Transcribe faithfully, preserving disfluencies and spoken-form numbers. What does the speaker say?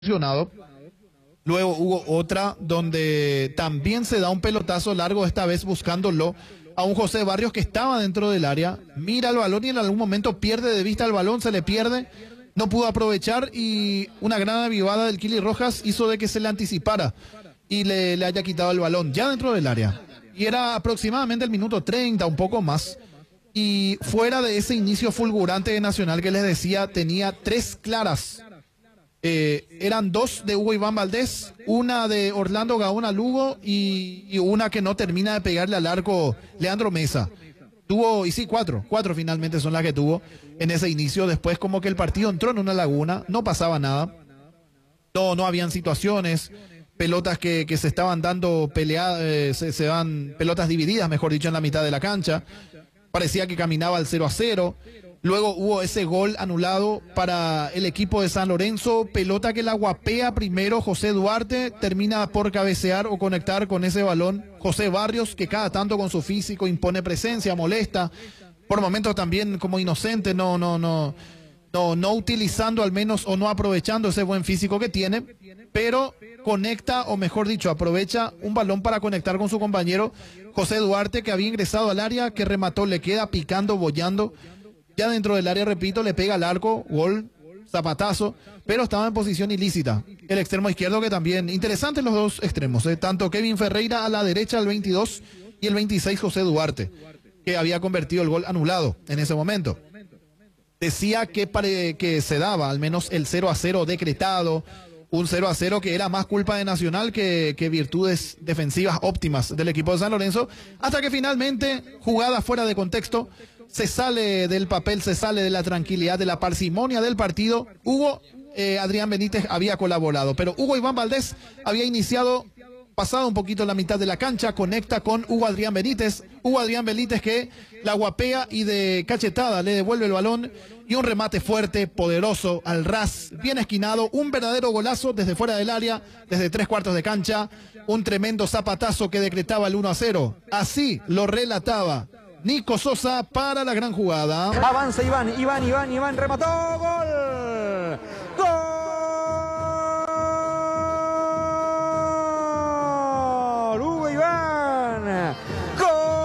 lesionado. Luego hubo otra donde también se da un pelotazo largo, esta vez buscándolo a un José Barrios que estaba dentro del área, mira el balón y en algún momento pierde de vista el balón, se le pierde, no pudo aprovechar y una gran avivada del Kili Rojas hizo de que se le anticipara y le, le haya quitado el balón ya dentro del área. Y era aproximadamente el minuto treinta, un poco más. Y fuera de ese inicio fulgurante de Nacional que les decía, tenía tres claras. Eh, eran dos de Hugo Iván Valdés, una de Orlando Gaona Lugo y, y una que no termina de pegarle al arco Leandro Mesa. Tuvo, y sí, cuatro, cuatro finalmente son las que tuvo en ese inicio. Después como que el partido entró en una laguna, no pasaba nada, no, no habían situaciones, pelotas que, que se estaban dando peleadas, eh, se, se dan pelotas divididas, mejor dicho, en la mitad de la cancha. Parecía que caminaba al cero a cero. Luego hubo ese gol anulado para el equipo de San Lorenzo, pelota que la guapea primero José Duarte, termina por cabecear o conectar con ese balón José Barrios, que cada tanto con su físico impone presencia, molesta, por momentos también como inocente, no, no, no, no, no utilizando al menos o no aprovechando ese buen físico que tiene, pero conecta, o mejor dicho, aprovecha un balón para conectar con su compañero José Duarte, que había ingresado al área, que remató, le queda picando, bollando. Ya dentro del área, repito, le pega al arco, gol, zapatazo, pero estaba en posición ilícita. El extremo izquierdo que también, interesantes los dos extremos, ¿eh? Tanto Kevin Ferreira a la derecha, el veintidós, y el veintiséis José Duarte, que había convertido el gol anulado en ese momento. Decía que, pare, que se daba al menos el cero a cero decretado, un cero a cero que era más culpa de Nacional que, que virtudes defensivas óptimas del equipo de San Lorenzo, hasta que finalmente, jugada fuera de contexto, se sale del papel, se sale de la tranquilidad, de la parsimonia del partido. Hugo, eh, Adrián Benítez había colaborado, pero Hugo Iván Valdés había iniciado, pasado un poquito la mitad de la cancha, conecta con Hugo Adrián Benítez. Hugo Adrián Benítez que la guapea y de cachetada le devuelve el balón y un remate fuerte, poderoso, al ras, bien esquinado, un verdadero golazo desde fuera del área, desde tres cuartos de cancha, un tremendo zapatazo que decretaba el uno a cero. Así lo relataba Nico Sosa para la gran jugada. Avanza Iván, Iván, Iván, Iván, remató, gol.